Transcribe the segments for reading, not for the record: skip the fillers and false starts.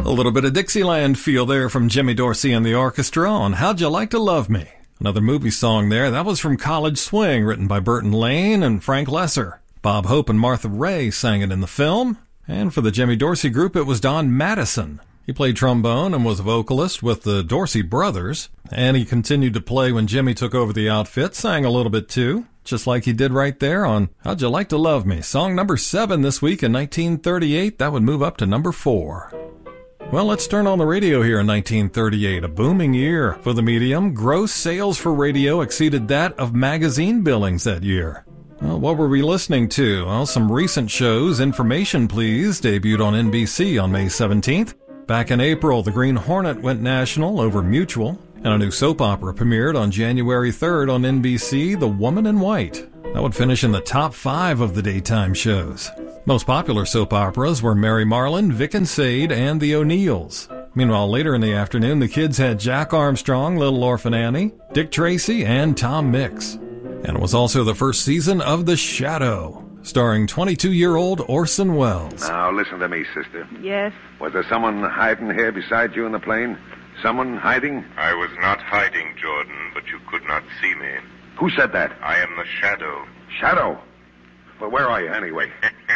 A little bit of Dixieland feel there from Jimmy Dorsey and the orchestra on How'd You Like to Love Me? Another movie song there. That was from College Swing, written by Burton Lane and Frank Lesser. Bob Hope and Martha Raye sang it in the film. And for the Jimmy Dorsey Group, it was Don Madison. He played trombone and was a vocalist with the Dorsey Brothers. And he continued to play when Jimmy took over the outfit, sang a little bit too, just like he did right there on How'd You Like to Love Me? Song number 7 this week in 1938. That would move up to number 4. Well, let's turn on the radio here in 1938, a booming year for the medium. Gross sales for radio exceeded that of magazine billings that year. Well, what were we listening to? Well, some recent shows. Information Please debuted on NBC on May 17th. Back in April, the Green Hornet went national over Mutual, and a new soap opera premiered on January 3rd on NBC, The Woman in White. That would finish in the top 5 of the daytime shows. Most popular soap operas were Mary Marlin, Vic and Sade, and The O'Neills. Meanwhile, later in the afternoon, the kids had Jack Armstrong, Little Orphan Annie, Dick Tracy, and Tom Mix. And it was also the first season of The Shadow, starring 22-year-old Orson Welles. Now, listen to me, sister. Yes? Was there someone hiding here beside you in the plane? Someone hiding? I was not hiding, Jordan, but you could not see me. Who said that? I am the Shadow. Shadow? Well, where are you anyway?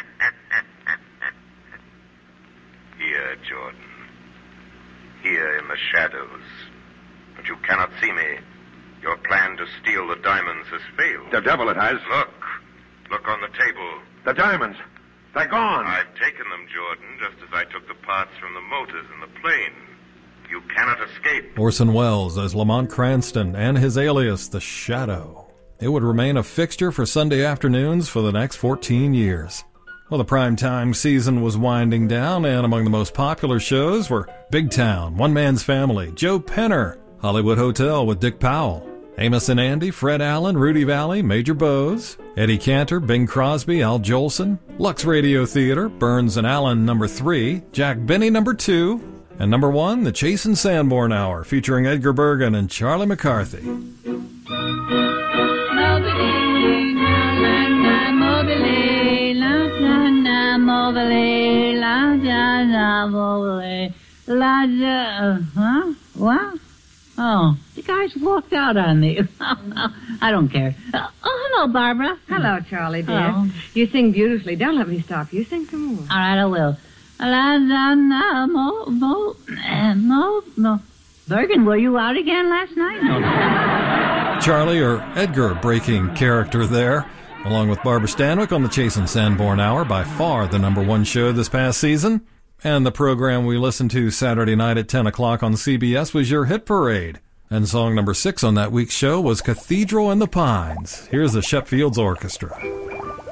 Here, Jordan. Here in the shadows. But you cannot see me. Your plan to steal the diamonds has failed. The devil it has. Look on the table. The diamonds. They're gone. I've taken them, Jordan, just as I took the parts from the motors in the plane. You cannot escape. Orson Welles as Lamont Cranston and his alias, The Shadow. It would remain a fixture for Sunday afternoons for the next 14 years. Well, the primetime season was winding down, and among the most popular shows were Big Town, One Man's Family, Joe Penner, Hollywood Hotel with Dick Powell, Amos and Andy, Fred Allen, Rudy Valley, Major Bowes, Eddie Cantor, Bing Crosby, Al Jolson, Lux Radio Theater, Burns and Allen number 3, Jack Benny number 2, and number 1, The Chase and Sanborn Hour, featuring Edgar Bergen and Charlie McCarthy. What? Oh, the guys walked out on me. I don't care. Hello, Barbara. Hello, Charlie, dear. Hello. You sing beautifully. Don't let me stop you. Sing some more. All right, I will. Bergen, were you out again last night? Charlie or Edgar breaking character there, along with Barbara Stanwyck on the Chase and Sanborn Hour, by far the number 1 show this past season. And the program we listened to Saturday night at 10 o'clock on CBS was your Hit Parade. And song number 6 on that week's show was Cathedral in the Pines. Here's the Shep Fields Orchestra.